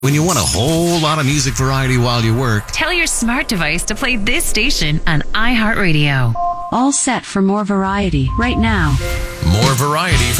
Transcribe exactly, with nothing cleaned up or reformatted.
When you want a whole lot of music variety while you work, tell your smart device to play this station on iHeartRadio. All set for more variety right now. More variety from